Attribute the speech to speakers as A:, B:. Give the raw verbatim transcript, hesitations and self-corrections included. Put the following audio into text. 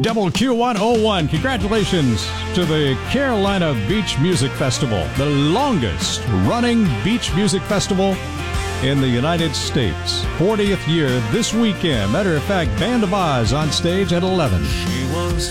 A: W Q one oh one, congratulations to the Carolina Beach Music Festival, the longest running beach music festival in the United States. fortieth year this weekend. Matter of fact, Band of Oz on stage at eleven.
B: She was